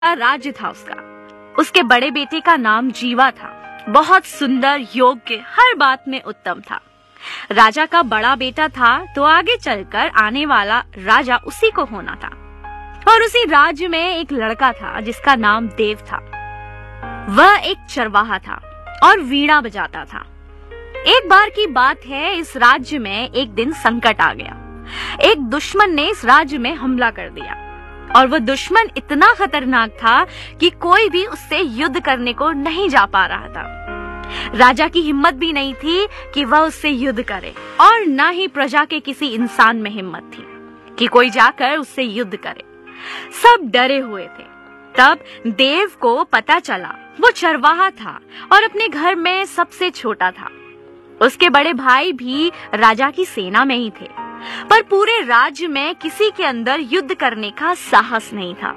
राज्य था उसका। उसके बड़े बेटे का नाम जीवा था। बहुत सुंदर, योग्य, हर बात में उत्तम था। राजा का बड़ा बेटा था तो आगे चलकर आने वाला राजा उसी को होना था। और उसी राज्य में एक लड़का था जिसका नाम देव था। वह एक चरवाहा था और वीणा बजाता था। एक बार की बात है, इस राज्य में एक दिन संकट आ गया। एक दुश्मन ने इस राज्य में हमला कर दिया और वह दुश्मन इतना खतरनाक था कि कोई भी उससे युद्ध करने को नहीं जा पा रहा था। राजा की हिम्मत भी नहीं थी कि वह उससे युद्ध करे और न ही प्रजा के किसी इंसान में हिम्मत थी कि कोई जाकर उससे युद्ध करे। सब डरे हुए थे। तब देव को पता चला वो चरवाहा था और अपने घर में सबसे छोटा था। उसके बड़े भाई भी राजा की सेना में ही थे, पर पूरे राज्य में किसी के अंदर युद्ध करने का साहस नहीं था।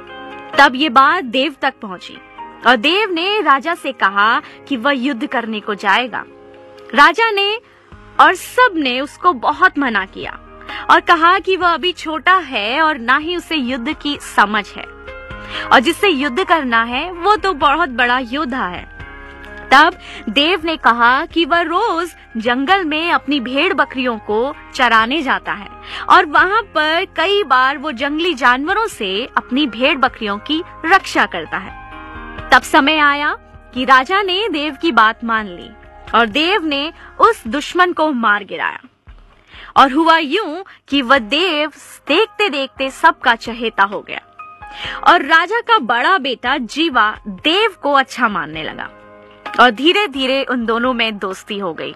तब ये बात देव तक पहुंची और देव ने राजा से कहा कि वह युद्ध करने को जाएगा। राजा ने और सब ने उसको बहुत मना किया और कहा कि वह अभी छोटा है और ना ही उसे युद्ध की समझ है, और जिससे युद्ध करना है वो तो बहुत बड़ा योद्धा है। तब देव ने कहा कि वह रोज जंगल में अपनी भेड़ बकरियों को चराने जाता है और वहां पर कई बार वो जंगली जानवरों से अपनी भेड़ बकरियों की रक्षा करता है। तब समय आया कि राजा ने देव की बात मान ली और देव ने उस दुश्मन को मार गिराया। और हुआ यूं कि वह देव देखते देखते सबका चहेता हो गया और राजा का बड़ा बेटा जीवा देव को अच्छा मानने लगा और धीरे धीरे उन दोनों में दोस्ती हो गई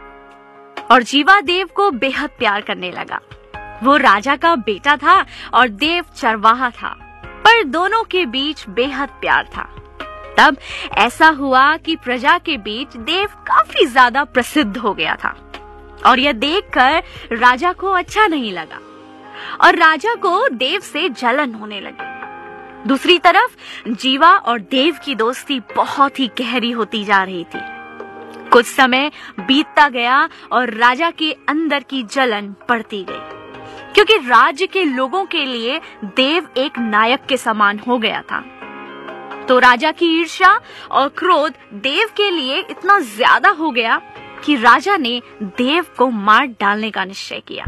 और जीवा देव को बेहद प्यार करने लगा। वो राजा का बेटा था और देव चरवाहा था, पर दोनों के बीच बेहद प्यार था। तब ऐसा हुआ कि प्रजा के बीच देव काफी ज्यादा प्रसिद्ध हो गया था और यह देखकर राजा को अच्छा नहीं लगा और राजा को देव से जलन होने लगी। दूसरी तरफ जीवा और देव की दोस्ती बहुत ही गहरी होती जा रही थी। कुछ समय बीतता गया और राजा के अंदर की जलन बढ़ती गई, क्योंकि राज्य के लोगों के लिए देव एक नायक के समान हो गया था। तो राजा की ईर्ष्या और क्रोध देव के लिए इतना ज्यादा हो गया कि राजा ने देव को मार डालने का निश्चय किया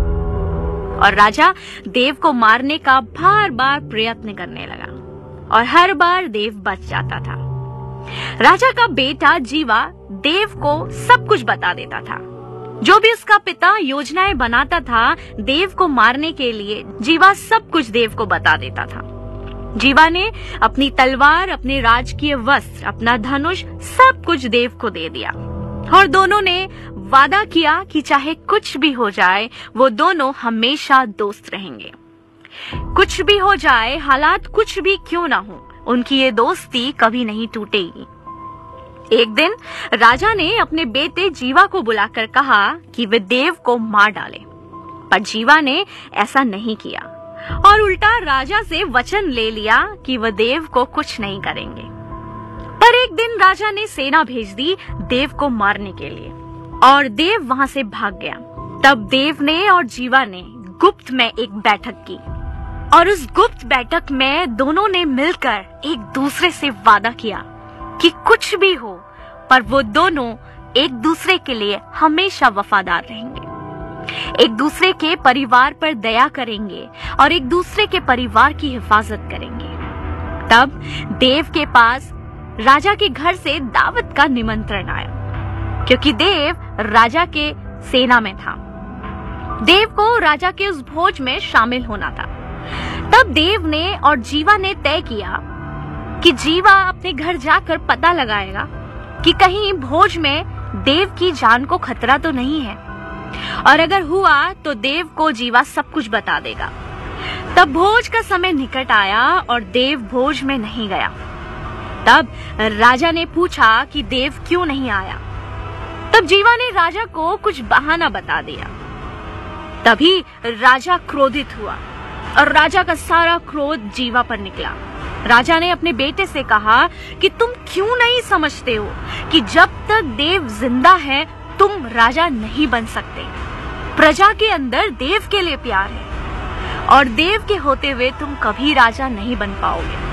और राजा देव को मारने का बार बार प्रयत्न करने लगा और हर बार देव बच जाता था। राजा का बेटा जीवा देव को सब कुछ बता देता था। जो भी उसका पिता योजनाएं बनाता था देव को मारने के लिए, जीवा सब कुछ देव को बता देता था। जीवा ने अपनी तलवार, अपने राजकीय वस्त्र, अपना धनुष, सब कुछ देव को दे दिया और दोनों ने वादा किया कि चाहे कुछ भी हो जाए वो दोनों हमेशा दोस्त रहेंगे। कुछ भी हो जाए, हालात कुछ भी क्यों ना हो, उनकी ये दोस्ती कभी नहीं टूटेगी। एक दिन राजा ने अपने बेटे जीवा को बुलाकर कहा कि वे देव को मार डाले, पर जीवा ने ऐसा नहीं किया और उल्टा राजा से वचन ले लिया कि वह देव को कुछ नहीं करेंगे। पर एक दिन राजा ने सेना भेज दी देव को मारने के लिए और देव वहां से भाग गया। तब देव ने और जीवा ने गुप्त में एक बैठक की और उस गुप्त बैठक में दोनों ने मिलकर एक दूसरे से वादा किया कि कुछ भी हो पर वो दोनों एक दूसरे के लिए हमेशा वफादार रहेंगे, एक दूसरे के परिवार पर दया करेंगे और एक दूसरे के परिवार की हिफाजत करेंगे। तब देव के पास राजा के घर से दावत का निमंत्रण आया, क्योंकि देव राजा के सेना में था। देव को राजा के उस भोज में शामिल होना था। तब देव ने और जीवा ने तय किया कि जीवा अपने घर जाकर पता लगाएगा कि कहीं भोज में देव की जान को खतरा तो नहीं है, और अगर हुआ तो देव को जीवा सब कुछ बता देगा। तब भोज का समय निकट आया और देव भोज में नहीं गया। तब राजा ने पूछा कि देव क्यों नहीं आया। तब जीवा ने राजा को कुछ बहाना बता दिया। तभी राजा क्रोधित हुआ और राजा का सारा क्रोध जीवा पर निकला। राजा ने अपने बेटे से कहा कि तुम क्यों नहीं समझते हो कि जब तक देव जिंदा है तुम राजा नहीं बन सकते। प्रजा के अंदर देव के लिए प्यार है और देव के होते हुए तुम कभी राजा नहीं बन पाओगे।